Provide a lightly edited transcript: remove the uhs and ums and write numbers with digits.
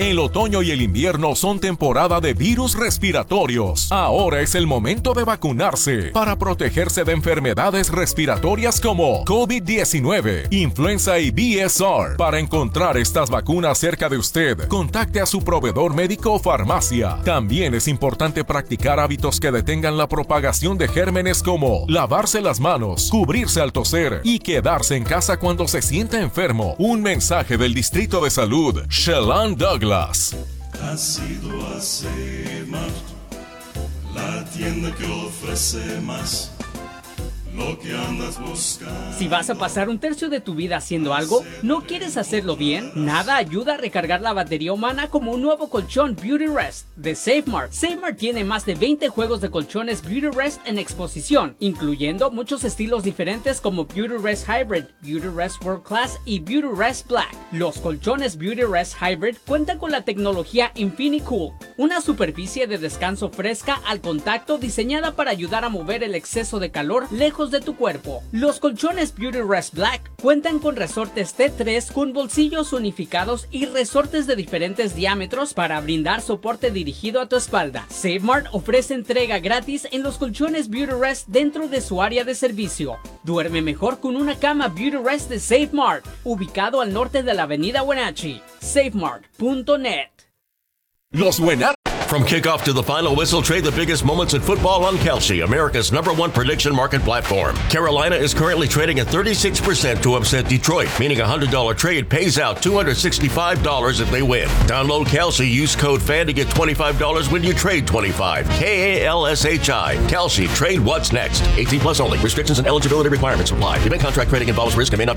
El otoño y el invierno son temporada de virus respiratorios. Ahora es el momento de vacunarse para protegerse de enfermedades respiratorias como COVID-19, influenza y BSR. Para encontrar estas vacunas cerca de usted, contacte a su proveedor médico o farmacia. También es importante practicar hábitos que detengan la propagación de gérmenes como lavarse las manos, cubrirse al toser y quedarse en casa cuando se sienta enfermo. Un mensaje del Distrito de Salud, Shellan Douglas. Ha sido a Save-Mart, la tienda que ofrece más. Lo que andas buscando. Si vas a pasar un tercio de tu vida haciendo algo, ¿no quieres hacerlo bien? Nada ayuda a recargar la batería humana como un nuevo colchón Beauty Rest de Save-Mart. Save-Mart tiene más de 20 juegos de colchones Beauty Rest en exposición, incluyendo muchos estilos diferentes como Beauty Rest Hybrid, Beauty Rest World Class y Beauty Rest Black. Los colchones Beauty Rest Hybrid cuentan con la tecnología InfiniCool, una superficie de descanso fresca al contacto diseñada para ayudar a mover el exceso de calor lejos de tu cuerpo. Los colchones Beauty Rest Black cuentan con resortes T3 con bolsillos unificados y resortes de diferentes diámetros para brindar soporte dirigido a tu espalda. Save-Mart ofrece entrega gratis en los colchones Beauty Rest dentro de su área de servicio. Duerme mejor con una cama Beauty Rest de Save-Mart, ubicado al norte de la avenida Wenatchee. SaveMart.net. Los buenas. From kickoff to the final whistle, trade the biggest moments in football on Kalshi, America's #1 prediction market platform. Carolina is currently trading at 36% to upset Detroit, meaning a $100 trade pays out $265 if they win. Download Kalshi, use code FAN to get $25 when you trade $25. KALSHI. Kalshi, trade what's next. 18 plus only. Restrictions and eligibility requirements apply. Event contract trading involves risk and may not